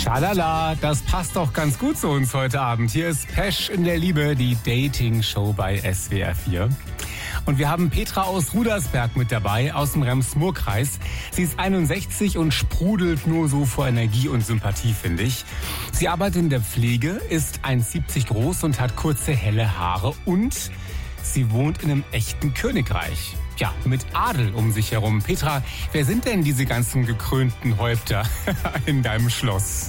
Schalala, das passt doch ganz gut zu uns heute Abend. Hier ist Pesch in der Liebe, die Dating-Show bei SWR 4. Und wir haben Petra aus Rudersberg mit dabei, aus dem Rems-Murr-Kreis. Sie ist 61 und sprudelt nur so vor Energie und Sympathie, finde ich. Sie arbeitet in der Pflege, ist 1,70 groß und hat kurze, helle Haare. Und sie wohnt in einem echten Königreich. Ja, mit Adel um sich herum. Petra, wer sind denn diese ganzen gekrönten Häupter in deinem Schloss?